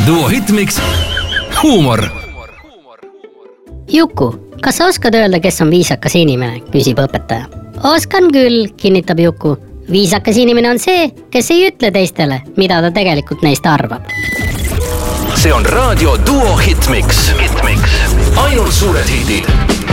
Duo Hitmix huumor. Juku, kas sa oskad öelda, kes on viisakas inimene, küsib õpetaja. Oskan küll, kinnitab Juku. Viisakas inimene on see, kes ei ütle teistele, mida ta tegelikult neist arvab. See on raadio Duo Hitmix. Ainult suured hitid.